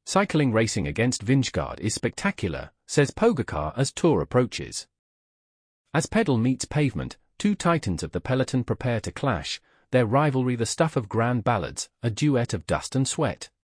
Cycling racing against Vingegaard is spectacular, says Pogacar as Tour approaches. As pedal meets pavement, two titans of the peloton prepare to clash, their rivalry the stuff of grand ballads, a duet of dust and sweat.